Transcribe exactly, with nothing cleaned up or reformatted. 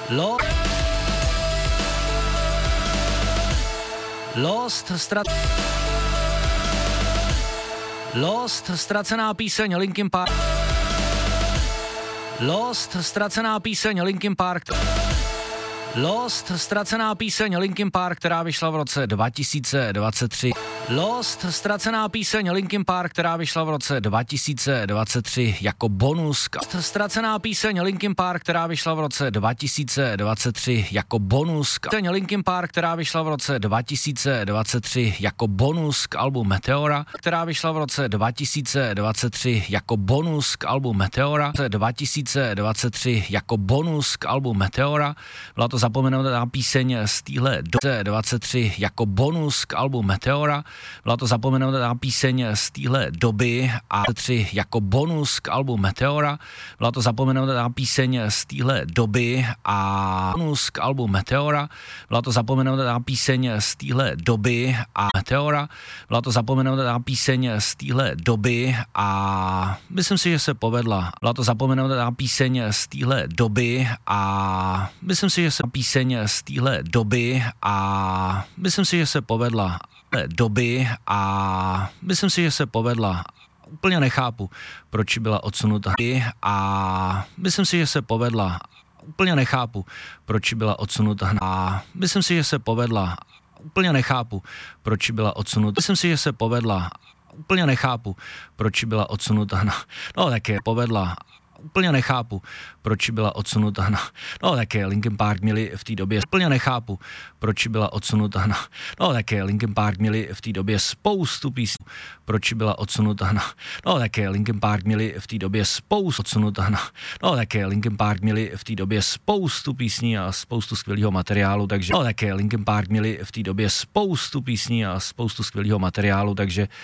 Lo... Lost, strat... Lost, ztracená píseň Linkin Park. Lost, ztracená píseň Linkin Park. Lost, ztracená píseň Linkin Park, která vyšla v roce dva tisíce dvacet tři. Lost, ztracená píseň Linkin Park, která vyšla v roce dva tisíce dvacet tři jako bonus. Ztracená píseň Linkin Park, která vyšla v roce dva tisíce dvacet tři jako bonus. Píseň Linkin Park, která vyšla v roce dva tisíce dvacet tři jako bonus k albu Meteora, která vyšla v roce dva tisíce dvacet tři jako bonus k albu Meteora. dva tisíce dvacet tři jako bonus k albu Meteora. Byla to zapomenutá píseň z téhle do dvacet tři jako bonus k albu Meteora. Byla to zapomenutá píseň z téhle doby a tři jako bonus k albu Meteora. Byla to zapomenutá píseň z téhle doby a bonus k albu Meteora. Byla to zapomenutá píseň z téhle doby a Meteora. Byla to zapomenutá píseň z téhle doby a myslím si, že se povedla. Byla to zapomenutá píseň z téhle doby a myslím si, že se píseň z téhle doby a myslím si, že se povedla. Doby a myslím si, že se povedla. Úplně nechápu, proč byla odsunuta a myslím si, že se povedla. Úplně nechápu, proč byla odsunuta a myslím si, že se povedla. Úplně nechápu, proč byla odsunuta. Myslím si, že se povedla. Úplně nechápu, proč byla odsunuta. No tak je povedla. Úplně nechápu, proč byla odsunuta. No tak je, Linkin Park měli v té době, úplně nechápu, proč byla odsunuta. No tak je, Linkin Park měli v té době spoustu písní, proč byla odsunuta. No tak je, Linkin Park měli v té době spoustu odsunuta. No tak je, Linkin Park měli v té době spoustu písní a spoustu skvělého materiálu, takže no tak je, Linkin Park měli v té době spoustu písní a spoustu skvělého materiálu, takže